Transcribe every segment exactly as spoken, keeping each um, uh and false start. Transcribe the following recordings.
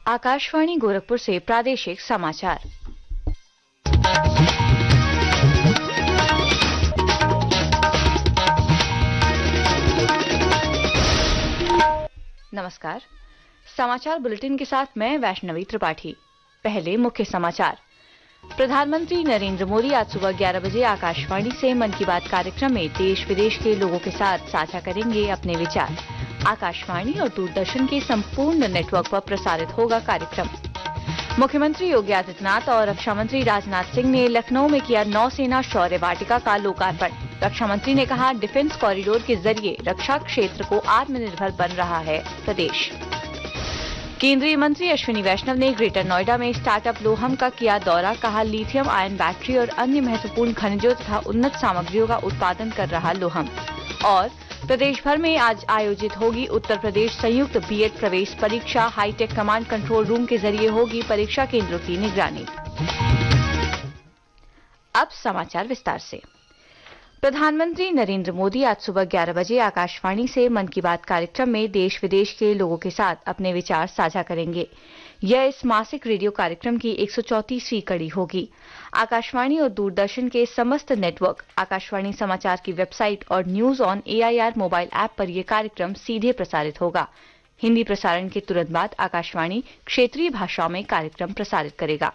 आकाशवाणी गोरखपुर से प्रादेशिक समाचार। नमस्कार। समाचार बुलेटिन के साथ मैं वैष्णवी त्रिपाठी। पहले मुख्य समाचार। प्रधानमंत्री नरेंद्र मोदी आज सुबह ग्यारह बजे आकाशवाणी से मन की बात कार्यक्रम में देश विदेश के लोगों के साथ साझा करेंगे अपने विचार। आकाशवाणी और दूरदर्शन के संपूर्ण नेटवर्क पर प्रसारित होगा कार्यक्रम। मुख्यमंत्री योगी आदित्यनाथ और रक्षा मंत्री राजनाथ सिंह ने लखनऊ में किया नौसेना शौर्य वाटिका का लोकार्पण। रक्षा मंत्री ने कहा, डिफेंस कॉरिडोर के जरिए रक्षा क्षेत्र को आत्मनिर्भर बन रहा है प्रदेश। केंद्रीय मंत्री अश्विनी वैष्णव ने ग्रेटर नोएडा में स्टार्टअप लोहम का किया दौरा। कहा, लिथियम आयन बैटरी और अन्य महत्वपूर्ण खनिजों तथा उन्नत सामग्रियों का उत्पादन कर रहा लोहम। और प्रदेश भर में आज आयोजित होगी उत्तर प्रदेश संयुक्त बीएड प्रवेश परीक्षा। हाईटेक कमांड कंट्रोल रूम के जरिए होगी परीक्षा केंद्रों की निगरानी। अब समाचार विस्तार से। प्रधानमंत्री नरेंद्र मोदी आज सुबह ग्यारह बजे आकाशवाणी से मन की बात कार्यक्रम में देश विदेश के लोगों के साथ अपने विचार साझा करेंगे। यह इस मासिक रेडियो कार्यक्रम की एक सौ चौंतीसवीं कड़ी होगी। आकाशवाणी और दूरदर्शन के समस्त नेटवर्क, आकाशवाणी समाचार की वेबसाइट और news on AIR mobile app पर यह कार्यक्रम सीधे प्रसारित होगा। हिंदी प्रसारण के तुरंत बाद आकाशवाणी क्षेत्रीय भाषाओं में कार्यक्रम प्रसारित करेगा।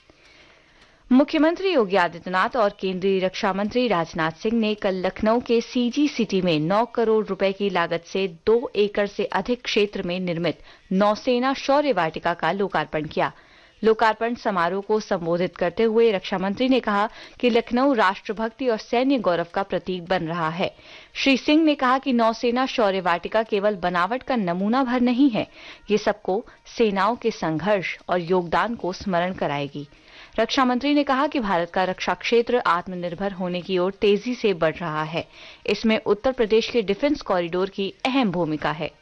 मुख्यमंत्री योगी आदित्यनाथ और केंद्रीय रक्षा मंत्री राजनाथ सिंह ने कल लखनऊ के सीजी सिटी में नौ करोड़ रुपए की लागत से दो एकड़ से अधिक क्षेत्र में निर्मित नौसेना शौर्य वाटिका का लोकार्पण किया। लोकार्पण समारोह को संबोधित करते हुए रक्षा मंत्री ने कहा कि लखनऊ राष्ट्रभक्ति और सैन्य गौरव का प्रतीक बन रहा है। श्री सिंह ने कहा कि नौसेना शौर्य वाटिका केवल बनावट का नमूना भर नहीं है, ये सबको सेनाओं के संघर्ष और योगदान को स्मरण कराएगी। रक्षा मंत्री ने कहा कि भारत का रक्षा क्षेत्र आत्मनिर्भर होने की ओर तेजी से बढ़ रहा है। इसमें उत्तर प्रदेश के डिफेंस कॉरिडोर की अहम भूमिका है।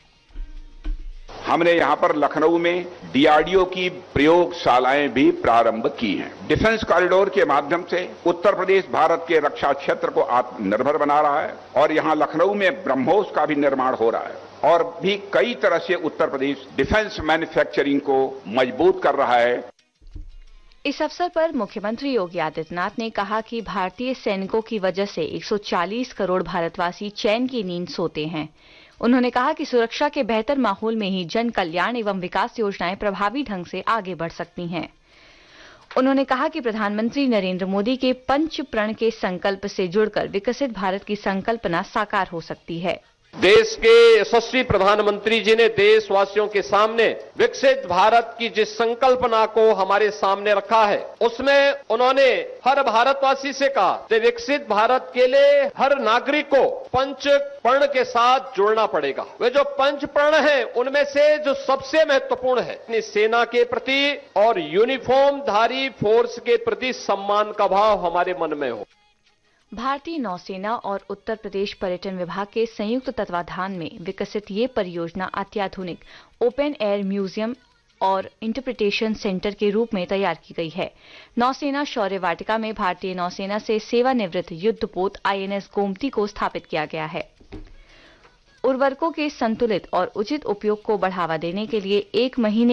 हमने यहाँ पर लखनऊ में डीआरडीओ की प्रयोगशालाएं भी प्रारंभ की हैं। डिफेंस कॉरिडोर के माध्यम से उत्तर प्रदेश भारत के रक्षा क्षेत्र को आत्मनिर्भर बना रहा है और यहाँ लखनऊ में ब्रह्मोस का भी निर्माण हो रहा है और भी कई तरह से उत्तर प्रदेश डिफेंस मैन्युफैक्चरिंग को मजबूत कर रहा है। इस अवसर पर मुख्यमंत्री योगी आदित्यनाथ ने कहा कि भारतीय सैनिकों की वजह से एक सौ चालीस करोड़ भारतवासी चैन की नींद सोते हैं। उन्होंने कहा कि सुरक्षा के बेहतर माहौल में ही जन कल्याण एवं विकास योजनाएं प्रभावी ढंग से आगे बढ़ सकती हैं। उन्होंने कहा कि प्रधानमंत्री नरेंद्र मोदी के पंच प्रण के संकल्प से जुड़कर विकसित भारत की संकल्पना साकार हो सकती है। देश के यशस्वी प्रधानमंत्री जी ने देशवासियों के सामने विकसित भारत की जिस संकल्पना को हमारे सामने रखा है, उसमें उन्होंने हर भारतवासी से कहा कि विकसित भारत के लिए हर नागरिक को पंच प्रण के साथ जुड़ना पड़ेगा। वे जो पंच प्रण है उनमें से जो सबसे महत्वपूर्ण है, अपनी सेना के प्रति और यूनिफॉर्म धारी फोर्स के प्रति सम्मान का भाव हमारे मन में हो। भारतीय नौसेना और उत्तर प्रदेश पर्यटन विभाग के संयुक्त तत्वाधान में विकसित ये परियोजना अत्याधुनिक ओपन एयर म्यूजियम और इंटरप्रिटेशन सेंटर के रूप में तैयार की गई है। नौसेना शौर्य वाटिका में भारतीय नौसेना से सेवानिवृत्त युद्धपोत आईएनएस गोमती को स्थापित किया गया है। उर्वरकों के संतुलित और उचित उपयोग को बढ़ावा देने के लिए एक महीने